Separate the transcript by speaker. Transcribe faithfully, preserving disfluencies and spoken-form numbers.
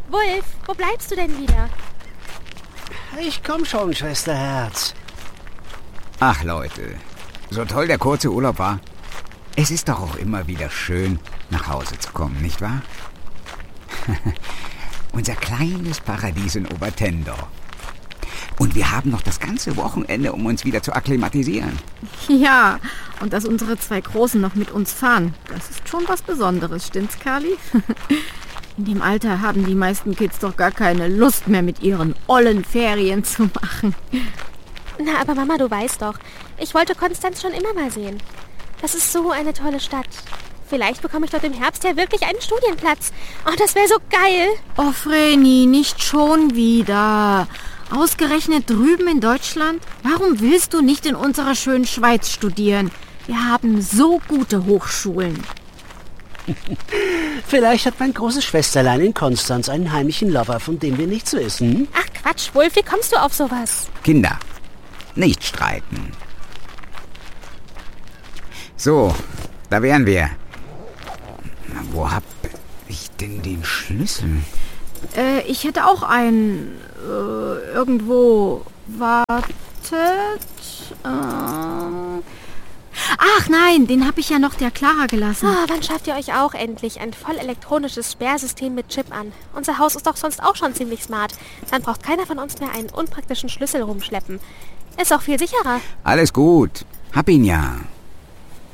Speaker 1: Wulf, wo bleibst du denn wieder?
Speaker 2: Ich komm schon, Schwesterherz.
Speaker 3: Ach Leute, so toll der kurze Urlaub war. Es ist doch auch immer wieder schön, nach Hause zu kommen, nicht wahr? Unser kleines Paradies in Obertendorf. Und wir haben noch das ganze Wochenende, um uns wieder zu akklimatisieren.
Speaker 4: Ja, und dass unsere zwei Großen noch mit uns fahren, das ist schon was Besonderes, stimmt's, Carly? In dem Alter haben die meisten Kids doch gar keine Lust mehr, mit ihren ollen Ferien zu machen.
Speaker 1: Na, aber Mama, du weißt doch, ich wollte Konstanz schon immer mal sehen. Das ist so eine tolle Stadt. Vielleicht bekomme ich dort im Herbst ja wirklich einen Studienplatz. Oh, das wäre so geil.
Speaker 4: Oh, Vreni, nicht schon wieder. Ausgerechnet drüben in Deutschland? Warum willst du nicht in unserer schönen Schweiz studieren? Wir haben so gute Hochschulen.
Speaker 2: Vielleicht hat mein großes Schwesterlein in Konstanz einen heimlichen Lover, von dem wir nichts wissen.
Speaker 1: Ach Quatsch, Wulf, wie kommst du auf sowas?
Speaker 3: Kinder, nicht streiten. So, da wären wir. Wo hab ich denn den Schlüssel?
Speaker 4: Äh, ich hätte auch einen. Äh, irgendwo. Wartet. Äh. Ach nein, den habe ich ja noch der Clara gelassen.
Speaker 1: Oh, wann schafft ihr euch auch endlich ein voll elektronisches Sperrsystem mit Chip an? Unser Haus ist doch sonst auch schon ziemlich smart. Dann braucht keiner von uns mehr einen unpraktischen Schlüssel rumschleppen. Ist auch viel sicherer.
Speaker 3: Alles gut. Hab ihn ja.